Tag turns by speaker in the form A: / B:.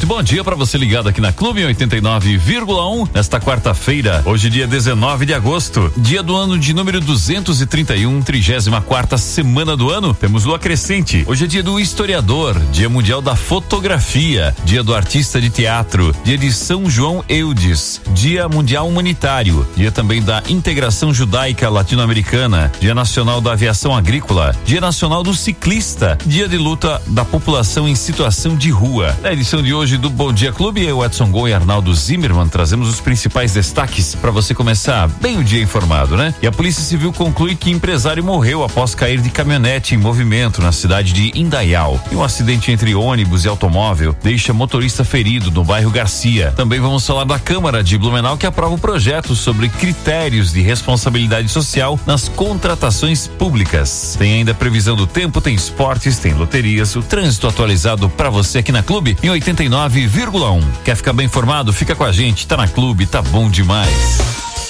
A: Muito bom dia para você ligado aqui na Clube 89,1 nesta quarta-feira, hoje dia 19 de agosto, dia do ano de número 231, 34ª semana do ano. Temos lua crescente. Hoje é dia do historiador, dia mundial da fotografia, dia do artista de teatro, dia de São João Eudes, dia mundial humanitário, dia também da integração judaica latino-americana, dia nacional da aviação agrícola, dia nacional do ciclista, dia de luta da população em situação de rua. Na edição de hoje do Bom Dia Clube, eu, Edson Gon e Arnaldo Zimmermann, trazemos os principais destaques para você começar bem o dia informado, né? E a Polícia Civil conclui que empresário morreu após cair de caminhonete em movimento na cidade de Indaial. E um acidente entre ônibus e automóvel deixa motorista ferido no bairro Garcia. Também vamos falar da Câmara de Blumenau, que aprova o projeto sobre critérios de responsabilidade social nas contratações públicas. Tem ainda previsão do tempo, tem esportes, tem loterias, o trânsito atualizado para você aqui na Clube em 89,1. Quer ficar bem informado? Fica com a gente, tá na Clube, tá bom demais.